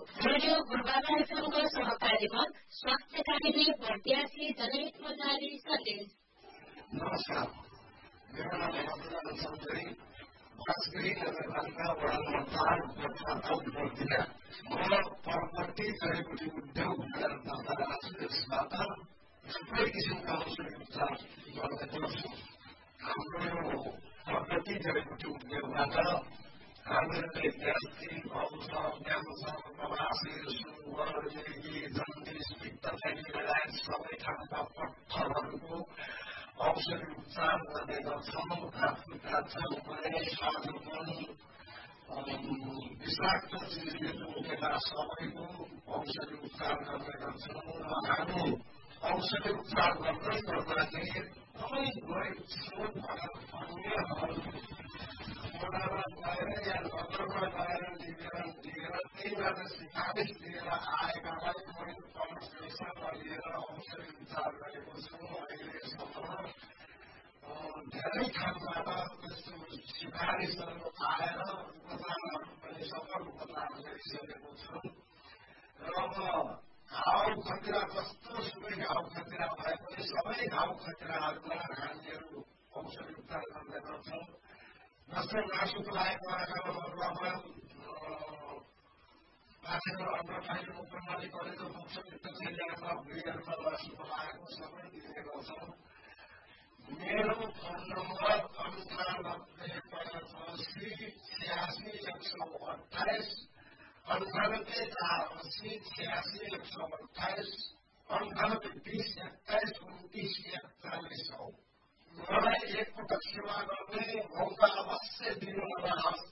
Radio पूर्वाधार एफएमको सहकारीमा स्वास्थ्य कार्यले प्रत्याशी जनहितमा जारी सन्देश। नमस्कार, मेरो नाम हेमन्तलाल चौधरी, वाजपेयी नगरपालिका वडा नम्बर 4 म प्रपर्टी जडीबुटी उद्योग दर्ता राख्छु। यसबाट थुप्रै किसिमका औषधि उपचार गर्ने गर्छु। हाम्रो प्रपर्टी जडीबुटी उद्योगबाट हामीले ग्यास्ट्रिक, अल्सर, क्यान्सर, प्रवासी, सुगर, मिर्गी, जन्डिस, पित्तथैली लगायत सबै खालका पत्थरहरूको औषधि उपचार गर्ने गर्छौँ। हातखुट्टा चौपने, साँझोपन, विषाक्त चिजले उठेका सबैको औषधि उपचार गर्ने गर्छौँ। र हामी औषधि उपचार गर्दै गर्दाखेरि एकदमै गरिब छौँ भनेर अन्यहरू वडामा गएर या नगरमा गएर निवेदन दिएर त्यहीबाट सिफारिस दिएर आएकालाई पनि पैसा लिएर औषधि उपचार गरेको छौँ। अहिलेसम्म धेरै ठाउँबाट त्यस्तो सिफारिसहरू आएर उपचारहरू पनि सफल उपचार गरिसकेको छौँ। र अब घाउ खतिरा कस्तो सुकै घाउ खतिरा भए पनि सबै घाउ खतिराहरूलाई हामीहरू औषधि उपचार गर्ने गर्छौँ। जस्तै मासुको लागेको आँखामा माछाको अन्डरफाइलको प्रणाली गरेर पुग्छ, पित्तथैली आँखा भुँडीहरूमा मासुको लागेको सबै दिने गर्छौँ। मेरो फोन नम्बर 9885866128 9848866128 9820212941 हो। मलाई एकपटक सेवा गर्ने मौका अवश्य दिनु होला।